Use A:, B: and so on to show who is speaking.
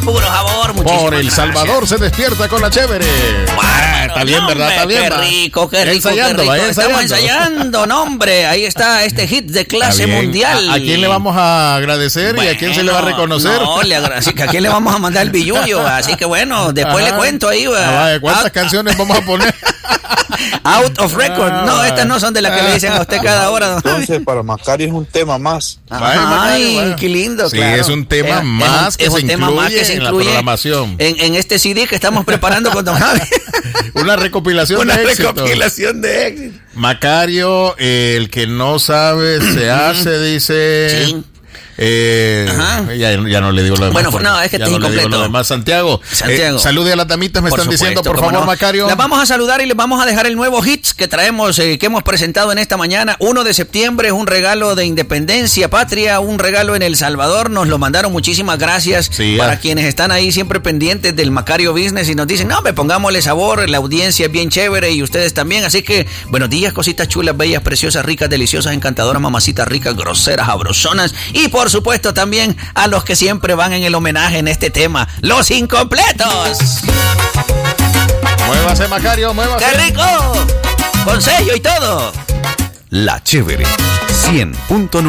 A: puro sabor.
B: Por El Salvador se despierta con la chévere. Está bien, ¿verdad? Está bien.
A: Qué rico, qué rico. Estamos ensayando, no, hombre. Ahí está este hit de clase mundial.
B: ¿A quién le vamos a agradecer y a quién se le va a reconocer?
A: No, así que a quién le vamos a mandar el billullo. Así que bueno, después le cuento ahí.
B: ¿Cuántas canciones vamos a poner?
A: Out of record. No, estas no son de las que le dicen a usted cada hora.
C: Entonces, para Macario es un tema más.
A: Ay, qué lindo.
B: Sí, claro. Es un tema más que se incluye en la programación.
A: En este CD que estamos preparando con Don Javi.
B: Una recopilación de éxitos.
A: Una recopilación de éxitos.
B: Macario, el que no sabe se hace, dice.
A: Sí.
B: Ya no le digo lo demás.
A: Bueno, no, es que
B: ya
A: está
B: no
A: incompleto.
B: le digo lo demás. Santiago. Salude a las damitas, me están diciendo, por favor, Macario.
A: Las vamos a saludar y les vamos a dejar el nuevo hits que traemos, que hemos presentado en esta mañana. 1 de septiembre es un regalo de independencia, patria, un regalo en El Salvador. Nos lo mandaron, muchísimas gracias. Sí, para quienes están ahí siempre pendientes del Macario Business y nos dicen, no, pongámosle sabor, la audiencia es bien chévere y ustedes también. Así que, buenos días, cositas chulas, bellas, preciosas, ricas, deliciosas, encantadoras, mamacitas ricas, groseras, abrozonas y por supuesto también a los que siempre van en el homenaje en este tema, los incompletos.
B: Muévase, Macario, muévase.
A: ¡Qué rico! Con sello y todo.
D: La Chévere 100.9